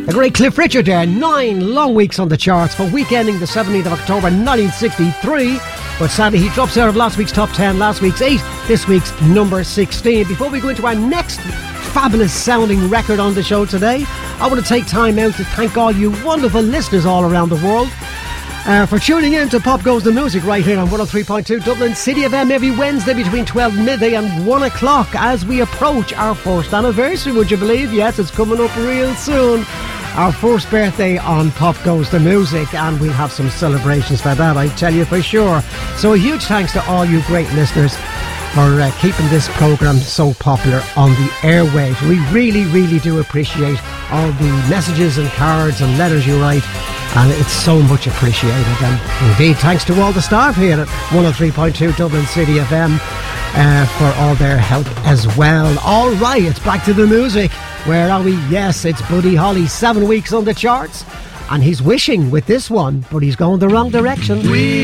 The great Cliff Richard there, 9 long weeks on the charts for week ending the 17th of October 1963. But sadly, he drops out of last week's top 10, last week's 8, this week's number 16. Before we go into our next fabulous sounding record on the show today, I want to take time out to thank all you wonderful listeners all around the world for tuning in to Pop Goes the Music right here on 103.2 Dublin City FM every Wednesday between 12 midday and 1 o'clock as we approach our first anniversary, would you believe? Yes, it's coming up real soon. Our first birthday on Pop Goes the Music, and we'll have some celebrations for that, I tell you for sure. So a huge thanks to all you great listeners for keeping this programme so popular on the airwaves. We really, really do appreciate all the messages and cards and letters you write, and it's so much appreciated. And indeed, thanks to all the staff here at 103.2 Dublin City FM for all their help as well. All right, it's back to the music. Where are we? Yes, it's Buddy Holly, 7 weeks on the charts, and he's wishing with this one, but he's going the wrong direction.